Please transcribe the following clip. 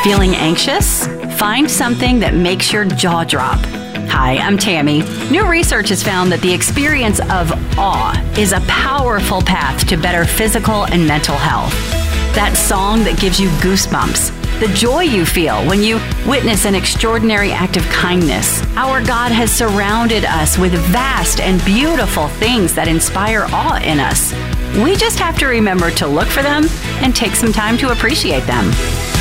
Feeling anxious? Find something that makes your jaw drop. Hi, I'm Tammy. New research has found that the experience of awe is a powerful path to better physical and mental health. That song that gives you goosebumps, the joy you feel when you witness an extraordinary act of kindness. Our God has surrounded us with vast and beautiful things that inspire awe in us. We just have to remember to look for them and take some time to appreciate them.